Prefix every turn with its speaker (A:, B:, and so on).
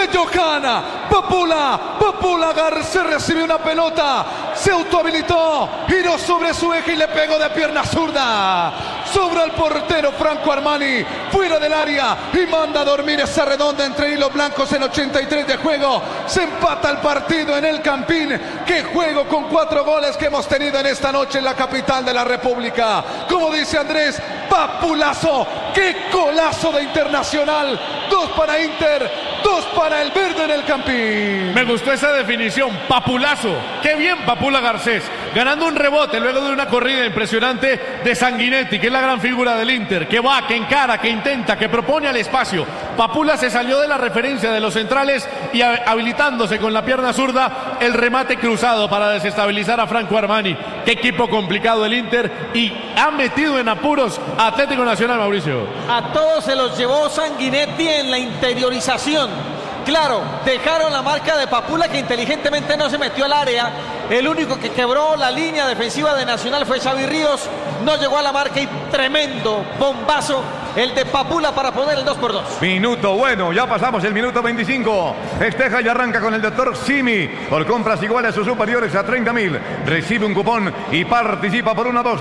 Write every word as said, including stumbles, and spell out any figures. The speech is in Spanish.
A: de Johanna. Papula, Papula Garcés recibe una pelota, se autohabilitó, giró sobre su eje y le pegó de pierna zurda. Sobra el portero Franco Armani, fuera del área y manda a dormir esa redonda entre hilos blancos en ochenta y tres de juego. Se empata el partido en el Campín. Qué juego con cuatro goles que hemos tenido en esta noche en la capital de la República. Como dice Andrés, papulazo, qué golazo de Internacional. Dos para Inter, dos para el verde en el Campín.
B: Me gustó esa definición, papulazo. Qué bien Papula Garcés, ganando un rebote luego de una corrida impresionante de Sanguinetti, que es la gran figura del Inter, que va, que encara, que intenta, que propone al espacio. Papula se salió de la referencia de los centrales y habilitándose con la pierna zurda el remate cruzado para desestabilizar a Franco Armani. Qué equipo complicado el Inter, y ha metido en apuros a Atlético Nacional, Mauricio.
C: A todos se los llevó Sanguinetti en la interiorización. Claro, dejaron la marca de Papula, que inteligentemente no se metió al área. El único que quebró la línea defensiva de Nacional fue Xavi Ríos. No llegó a la marca y tremendo bombazo el de Papula para poner el dos por dos.
D: Minuto bueno, ya pasamos el minuto veinticinco. Festeja y arranca con el doctor Simi. Por compras iguales o superiores a treinta mil. Recibe un cupón y participa por una dos.